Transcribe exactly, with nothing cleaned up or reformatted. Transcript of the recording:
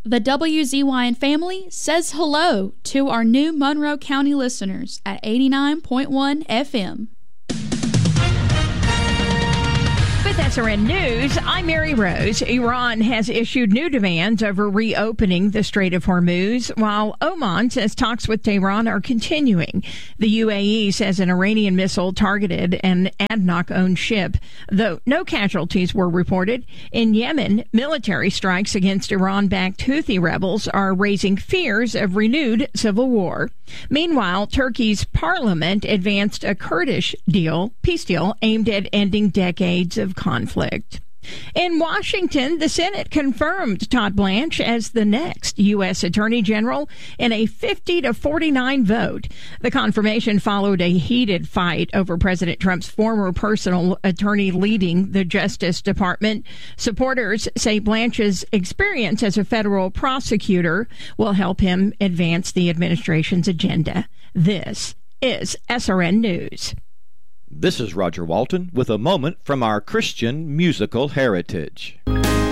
The W Z Y N family says hello to our new Monroe County listeners at eighty-nine point one F M. With S R N News, I'm Mary Rose. Iran has issued new demands over reopening the Strait of Hormuz, while Oman says talks with Tehran are continuing. The U A E says an Iranian missile targeted an ADNOC-owned ship, though no casualties were reported. In Yemen, military strikes against Iran-backed Houthi rebels are raising fears of renewed civil war. Meanwhile, Turkey's parliament advanced a Kurdish deal, peace deal, aimed at ending decades of conflict. In Washington, the Senate confirmed Todd Blanche as the next U S Attorney General in a fifty to forty-nine vote. The confirmation followed a heated fight over President Trump's former personal attorney leading the Justice Department. Supporters say Blanche's experience as a federal prosecutor will help him advance the administration's agenda. This is S R N News. This is Roger Walton with a moment from our Christian musical heritage.